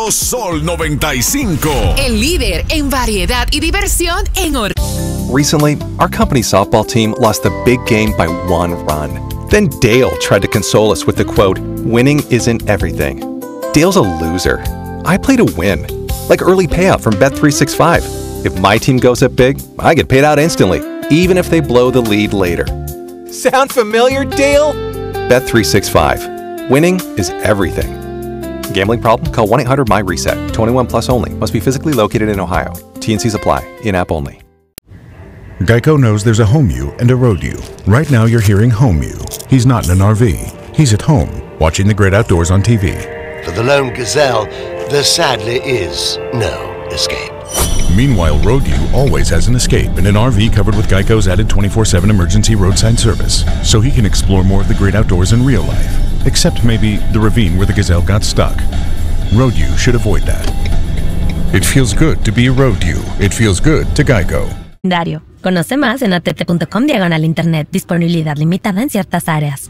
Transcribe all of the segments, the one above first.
Sol 95. El líder en variedad y diversión en Recently, our company softball team lost the big game by 1 run. Then Dale tried to console us with the quote, "Winning isn't everything." Dale's a loser. I play to win. Like early payout from Bet365. If my team goes up big, I get paid out instantly, even if they blow the lead later. Sound familiar, Dale? Bet365. Winning is everything. Gambling problem? Call 1-800-MY-RESET. 21 plus only. Must be physically located in Ohio. T&Cs apply. In-app only. Geico knows there's a home you and a road you. Right now you're hearing home you. He's not in an RV. He's at home, watching the great outdoors on TV. For the lone gazelle, there sadly is no escape. Meanwhile, road you always has an escape in an RV covered with Geico's added 24/7 emergency roadside service, so he can explore more of the great outdoors in real life. Except maybe the ravine where the gazelle got stuck. Road you should avoid that. It feels good to be a road you. It feels good to Geico. Dario, conoce más en att.com/internet. Disponibilidad limitada en ciertas áreas.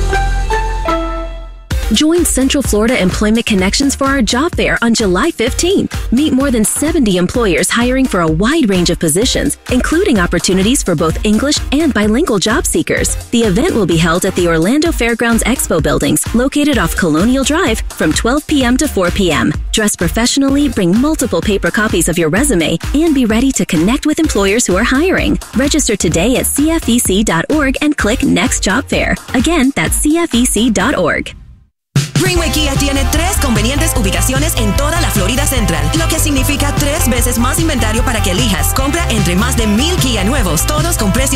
Join Central Florida Employment Connections for our job fair on July 15th. Meet more than 70 employers hiring for a wide range of positions, including opportunities for both English and bilingual job seekers. The event will be held at the Orlando Fairgrounds Expo buildings, located off Colonial Drive, from 12 p.m. to 4 p.m. Dress professionally, bring multiple paper copies of your resume, and be ready to connect with employers who are hiring. Register today at cfec.org and click Next Job Fair. Again, that's cfec.org. Greenway Kia tiene 3 convenientes ubicaciones en toda la Florida Central, lo que significa 3 veces más inventario para que elijas. Compra entre más de 1,000 Kia nuevos, todos con precios